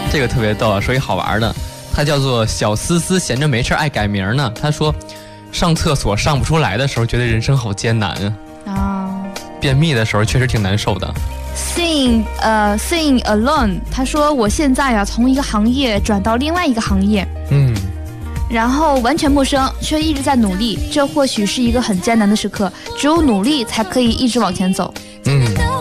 这个特别逗啊，说一好玩的，他叫做小思思，闲着没事爱改名呢。他说，上厕所上不出来的时候，觉得人生好艰难啊。 啊， 便秘的时候确实挺难受的。 Sing alone， 他说我现在呀从一个行业转到另外一个行业，然后完全陌生，却一直在努力，这或许是一个很艰难的时刻，只有努力才可以一直往前走。